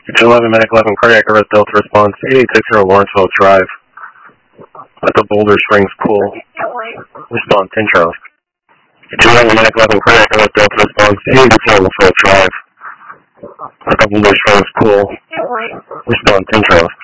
211 Medic 11 Cardiac Arrest Delta Response 8860 Lawrenceville Drive at the Boulder Springs Pool. Response intro. 211 Medic 11 Cardiac Arrest Delta Response 8860 Lawrenceville Drive at the Boulder Springs Pool. Response intro.